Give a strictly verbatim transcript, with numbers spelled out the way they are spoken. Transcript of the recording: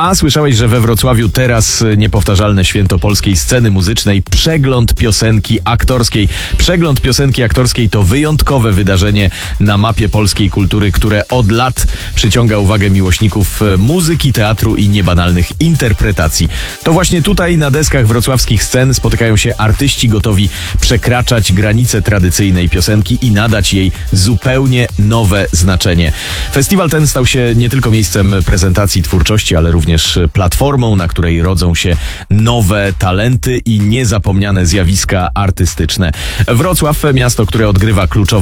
A słyszałeś, że we Wrocławiu teraz niepowtarzalne święto polskiej sceny muzycznej, przegląd piosenki aktorskiej. Przegląd piosenki aktorskiej to wyjątkowe wydarzenie na mapie polskiej kultury, które od lat przyciąga uwagę miłośników muzyki, teatru i niebanalnych interpretacji. To właśnie tutaj na deskach wrocławskich scen spotykają się artyści gotowi przekraczać granice tradycyjnej piosenki i nadać jej zupełnie nowe znaczenie. Festiwal ten stał się nie tylko miejscem prezentacji twórczości, ale również platformą, na której rodzą się nowe talenty i niezapomniane zjawiska artystyczne. Wrocław, miasto, które odgrywa kluczową